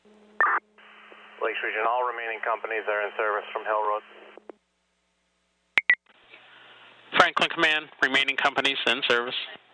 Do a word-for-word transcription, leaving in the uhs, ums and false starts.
Lakes Region, all remaining companies are in service from Hill Road. Franklin Command, remaining companies in service.